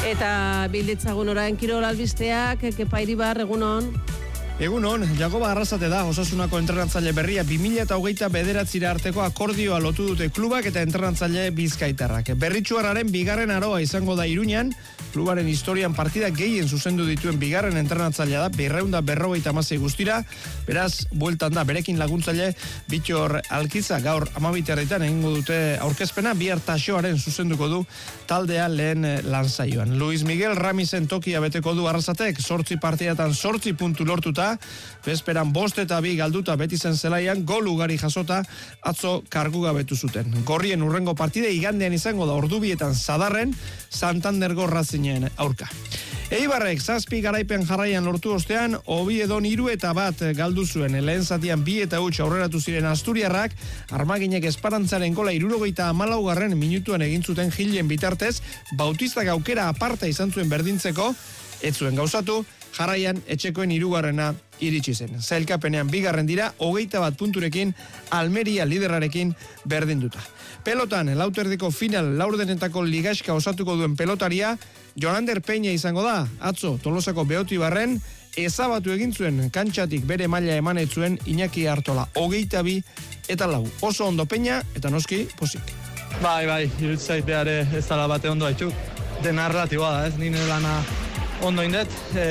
Eta bilditzagun orain kirol albisteak, Kepa Iribar, egunon. Egunon, Jakoba Arrasate da, Osasunako entrenatzaile berria 2029 arteko akordioa lotu dute klubak eta entrenatzaile bizkaitarrak. Berritxuarraren bigarren aroa izango da Iruñan, klubaren historian partida gehien zuzendu dituen bigarren entrenatzailea da, 256 guztira, beraz, bueltan da, berekin laguntzaile Bitxor Alkiza, gaur 12 egingo dute aurkezpena, bihar Taxoaren zuzenduko du taldea lehen lanzaioan. Luis Miguel Ramisen tokia beteko du Arrasatek, 8 partidatan 8 puntu lortuta, bezperan 5 eta 2 galduta beti zen zelaian, gol ugari jasota atzo kargugabetu zuten. Gorrien urrengo partide igandean izango da ordubietan Zadarren, Santandergo Racingen aurka. Eibarrek 7 garaipen jarraian lortu ostean, Oviedon 3 eta 1 galdu zuen. Lehen zatian 2 eta 1 aurreratu ziren Asturiarrak, Armaginek Esperantzaren gola 74. minutuan egin zuten Gilen bitartez, Bautistak aukera aparta izan zuen berdintzeko, ez zuen gauzatu, jarraian etxekoen 3. iritsi zen. Zailkapenean 2. dira, 21 punturekin, Almeria liderrarekin berdinduta. Pelotan, lauterdiko final laurdenetako ligaxka osatuko duen pelotaria, Jonander Peña izango da, atzo Tolosako Beotibarren, ezabatu egin zuen kantxatik bere maila emanetzuen Iñaki Artola, 22 eta 4. Oso ondo Peña eta noski pozik. Bai, irutzaiteare ez dala bate ondo haitzuk. Dena relatiboa da, ez? Nire lana ondo indet,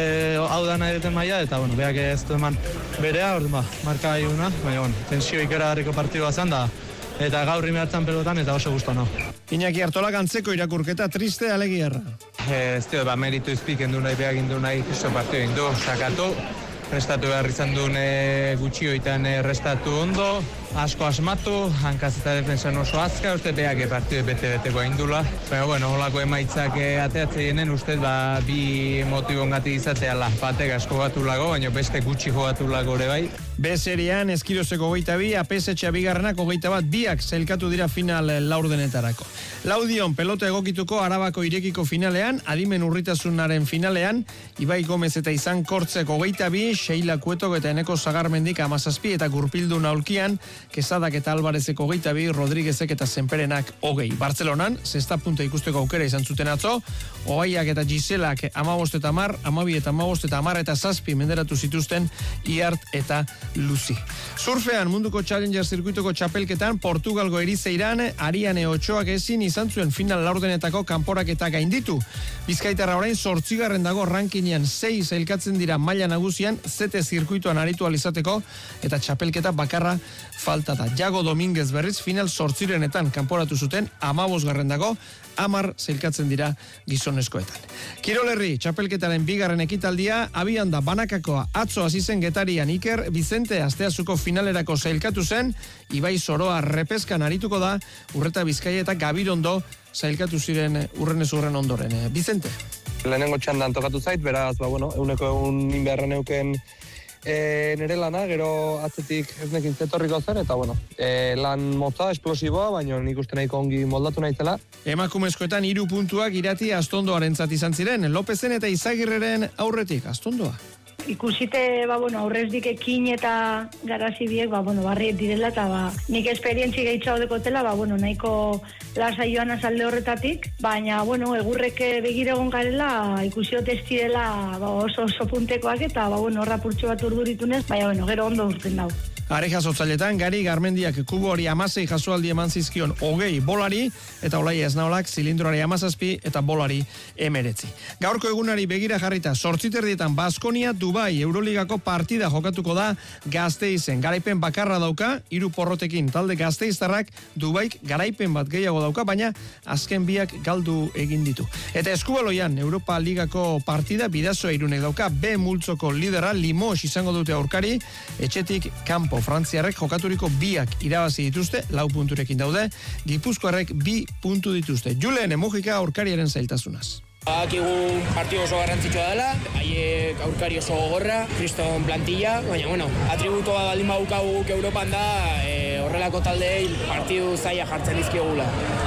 hau da nahi duten maila, eta, bueno, beak ez du eman berea, orduan, marka iguna, baina, bueno, tensio ikeragarriko partidua zan da, eta gaur hartzen pelotan, eta oso gustu no. Iñaki Artola gantzeko irakurketa triste alegiarra. Ez dio, meritu izpiken du nahi, beak indu nahi, kristo partio indu, sakatu, restatu behar izan duen gutxioitan restatu ondo, asko asmatu, hankaz eta defensan oso azka, uste beak partidu bete-beteko indula. Baina, bueno, holako emaitzak ateatzeienen, uste, bi motibongati izateala, batek asko gatu lago, baina beste gutxi jogatu lago ere bai. B-serian Eskirozeko 22, APS-etxea bigarrenak 21, biak zailkatu dira final laurdenetarako. Laudion pelota egokituko Arabako irekiko finalean, adimen urritasunaren finalean, Ibai Gomez eta Izan Kortzek 22, Sheila Kuetok eta Eneko Zagarmendik 17 eta Gurpildu Naulkian, Kesadak eta Alvarezeko 22, Rodríguezek eta Zenperenak 20. Bartzelonan, 6 punta ikusteko aukera izan zuten atzo, Oaiak eta Giselak 15 eta 10, 12 eta 15 eta 10 eta 7 menderatu zituzten Iart eta Luzi. Surfean munduko Challenger zirkuitoko txapelketan Portugalgo Erizeiran Ariane Ochoak ezin izan zuen final laurdenetako kanporaketa gainditu. Bizkaitarra orain 8. dago rankinean 6 elkatzen dira maila nagusian zete zirkuituan aritu alizateko eta txapelketa bakarra falta da. Jago Dominguez berriz final 8etan kanporatu zuten 15. dago 10 zelkatzen dira gizonezkoetan. Kirolerri, txapelketaren 2. ekitaldia, abian da banakakoa atzo hasi zen Getarian Iker Bizente Asteazuko finalerako zailkatu zen, Ibai Soroa repeskan arituko da, Urreta Bizkaia eta Gabirondo zailkatu ziren urrenez urren ondoren. Bizente? Lehenengo txandan tokatu zait, beraz, eguneko egun inbeharren euken nire lana, gero atzetik ez nekin zetorriko zen, eta lan motza, esplosiboa, baina nik uste nahiko ongi moldatu naizela. Emakumezkoetan 3 puntuak Irati Astondoarentzat izan ziren, Lopezen eta Izagirreren aurretik, Astondoa. Ikusite, aurrezdik ekin eta garazi biek, barri direla, eta nik esperientzi gehitxau dekotela, nahiko lasa joan azalde horretatik, baina, egurrek begiregon garela, ikusio testirela oso puntekoak, eta, horra purtsu bat urduritunez, baina, gero ondo urten dau. Areja sotzailetan, Gari Garmendiak kubo hori 16 jasoaldi eman zizkion 20 bolari, eta Olaia Esnaolak zilindroari 17 eta bolari 19. Gaurko egunari begira jarrita, 8:30 Baskonia Dubai Euroligako partida jokatuko da Gasteizen. Garaipen bakarra dauka, 3 porrotekin talde Gasteiztarrak Dubaik garaipen bat gehiago dauka, baina azken biak galdu egin ditu. Eta Eskubaloian Europa Ligako partida Bidasoa Irunek dauka, B multzoko lidera Limos izango dute aurkari, etxetik kanpo. Frantziarrek jokaturiko 2 irabazi dituzte, 4 punturekin daude, Gipuzkoarrek 2 puntu dituzte. Julen Emujika aurkariaren zailtasunaz. Akigu partio oso garrantzitsua dela, haiek aurkari oso gogorra, kriston plantilla, baina, atributo bat baldin badaukagu Europan da, horrelako taldeei partidu zaila jartzen dizkiogula.